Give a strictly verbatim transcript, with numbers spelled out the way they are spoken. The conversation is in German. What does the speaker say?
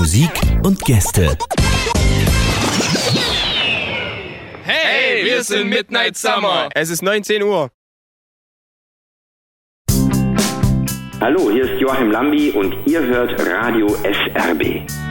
Musik und Gäste. Hey, wir sind Midnight Summer. Es ist neunzehn Uhr. Hallo, hier ist Joachim Lambi und ihr hört Radio S R B.